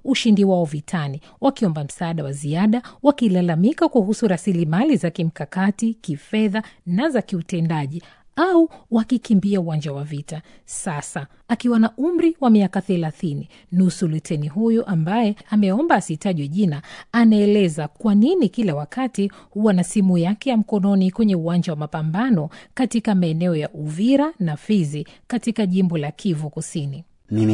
ushindi wao vitani, wakiomba msaada wa ziada, wakilalamika kuhusu rasilimali za kimkakati, kifedha na za kiutendaji, au wakikimbia uwanja wa vita. Sasa, akiwa na umri wa miaka 30, nusu luteni huyu ambaye ameomba asitajwe jina, anaeleza kwa nini kila wakati huwa na simu yake ya mkononi kwenye uwanja wa mapambano katika maeneo ya Uvira na Fizi katika jimbo la Kivu Kusini.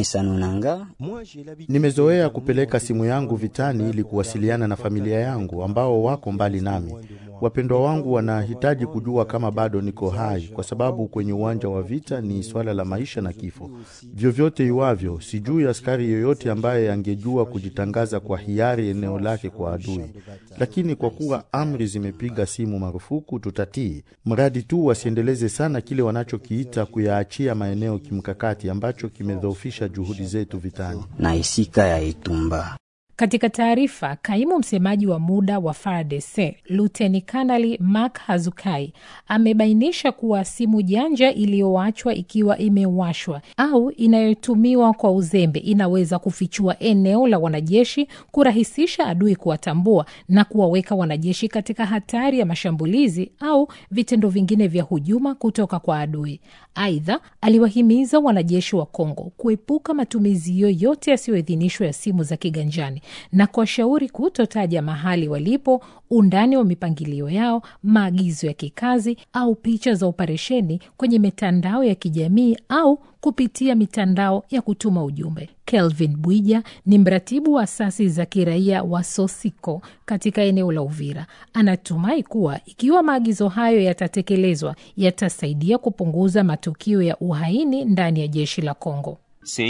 Nimezoea kupeleka simu yangu vitani ili kuwasiliana na familia yangu ambao wako mbali nami. Wapendwa wangu wanahitaji kujua kama bado niko hai, kwa sababu kwenye uwanja wa vita ni swala la maisha na kifo. Vyovyote iwavyo, sijui askari yoyote ambaye angejua kujitangaza kwa hiari eneo lake kwa adui. Lakini kwa kuwa amri zimepiga simu marufuku, tutatii. Mradi tu wasiendeleze sana kile wanachokiita kuyaachia maeneo kimkakati ambacho kimedhoofisha juhudi zetu vitani. Na isika ya Itumba. Katika taarifa, kaimu msemaji wa muda wa FARDC, Luteni Kanali Mark Hazukai, amebainisha kuwa simu janja iliyoachwa ikiwa imewashwa au inayotumiwa kwa uzembe inaweza kufichua eneo la wanajeshi, kurahisisha adui kuwatambua na kuwaweka wanajeshi katika hatari ya mashambulizi au vitendo vingine vya hujuma kutoka kwa adui. Aidha, aliwahimiza wanajeshi wa Kongo kuepuka matumizi yoyote yasiyoidhinishwa ya simu za kiganjani na kuwashauri kutotaja mahali walipo, undani wa mipangilio yao, maagizo ya kikazi au picha za operesheni kwenye mitandao ya kijamii au kupitia mitandao ya kutuma ujumbe. Kelvin Bwija ni mratibu wa asasi za kiraia wa Sosiko katika eneo la Uvira. Anatumai kuwa ikiwa maagizo hayo yatatekelezwa, yatasaidia kupunguza matukio ya uhaini ndani ya jeshi la Kongo.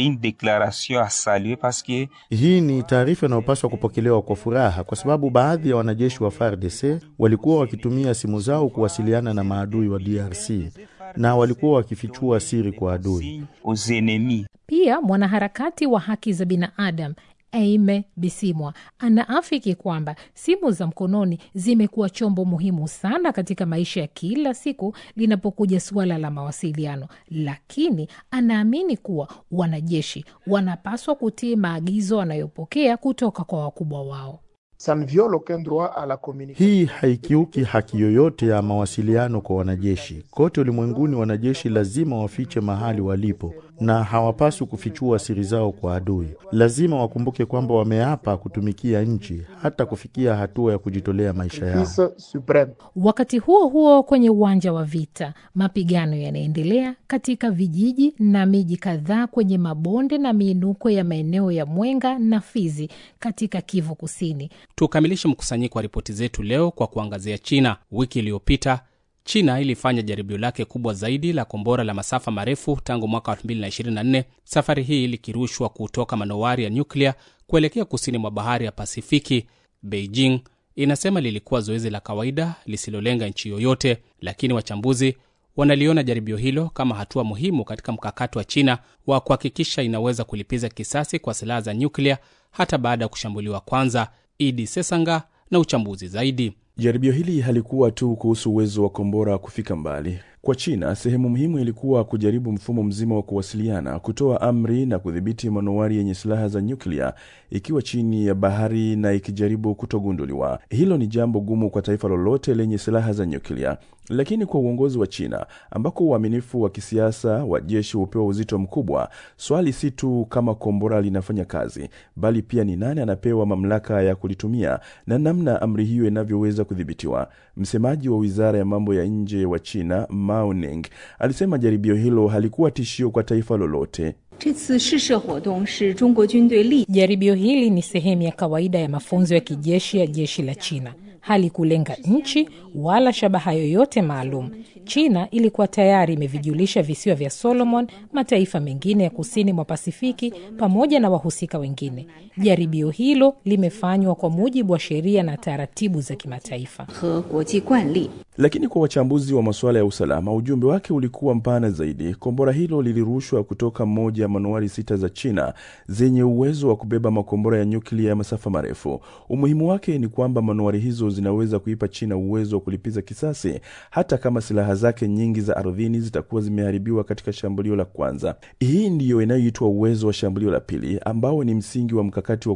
Hii ni taarifa inayopaswa kupokelewa kwa furaha, kwa sababu baadhi ya wanajeshi wa FARDC walikuwa wakitumia simu zao kuwasiliana na maadui wa DRC na walikuwa wakifichua siri kwa adui. Pia mwanaharakati wa haki za binadamu Aime Bisimwa anaafiki kwamba simu za mkononi zimekuwa chombo muhimu sana katika maisha ya kila siku linapokuja suala la mawasiliano, lakini anaamini kuwa wanajeshi wanapaswa kutii maagizo wanayopokea kutoka kwa wakubwa wao. Hii haikiuki haki yoyote ya mawasiliano kwa wanajeshi. Kote ulimwenguni wanajeshi lazima wafiche mahali walipo na hawapaswi kufichua siri zao kwa adui. Lazima wakumbuke kwamba wameapa kutumikia nchi hata kufikia hatua ya kujitolea maisha yao. Wakati huo huo, kwenye uwanja wa vita, mapigano yanaendelea katika vijiji na miji kadhaa kwenye mabonde na miinuko ya maeneo ya Mwenga na Fizi katika Kivu Kusini. Tukamilishe mkusanyiko wa ripoti zetu leo kwa kuangazia China. Wiki iliyopita China ilifanya jaribio lake kubwa zaidi la kombora la masafa marefu tangu mwaka 2024, safari hii likirushwa kutoka manowari ya nyuklia kuelekea kusini mwa bahari ya Pasifiki. Beijing inasema lilikuwa zoezi la kawaida lisilolenga nchi yoyote, lakini wachambuzi wanaliona jaribio hilo kama hatua muhimu katika mkakati wa China wa kuhakikisha inaweza kulipiza kisasi kwa silaha za nyuklia hata baada ya kushambuliwa kwanza. Idi Sesanga na uchambuzi zaidi. Jaribio hili halikuwa tu kuhusu uwezo wa kombora kufika mbali. Kwa China, sehemu muhimu ilikuwa kujaribu mfumo mzima wa kuwasiliana, kutoa amri na kudhibiti manowari yenye silaha za nyuklia ikiwa chini ya bahari na ikijaribu kutogunduliwa. Hilo ni jambo gumu kwa taifa lolote lenye silaha za nyuklia. Lakini kwa uongozi wa China, ambako uaminifu wa kisiasa wa jeshi upewa uzito mkubwa, swali si tu kama kombora linafanya kazi, bali pia ni nani anapewa mamlaka ya kulitumia na namna amri hiyo inavyoweza kudhibitiwa. Msemaji wa Wizara ya Mambo ya Nje wa China, Mao Ning, alisema jaribio hilo halikuwa tishio kwa taifa lolote. Jaribio hili ni sehemu ya kawaida ya mafunzo ya kijeshi ya jeshi la China. Halikulenga nchi wala shabaha yoyote maalum. China ilikuwa tayari imevijulisha visiwa vya Solomon, mataifa mengine ya kusini mwa Pasifiki pamoja na wahusika wengine. Jaribio hilo limefanywa kwa mujibu wa sheria na taratibu za kimataifa. Lakini kwa wachambuzi wa masuala ya usalama, ujumbe wake ulikuwa mpana zaidi. Kombora hilo lilirushwa kutoka moja ya manowari 6 za China zenye uwezo wa kubeba makombora ya nyuklia ya masafa marefu. Umuhimu wake ni kwamba manowari hizo zinaweza kuipa China uwezo wa kulipiza kisasi hata kama silaha zake nyingi za ardhini zitakuwa zimeharibiwa katika shambulio la kwanza. Hii ndiyo inayoitwa uwezo wa shambulio la pili, ambao ni msingi wa mkakati wa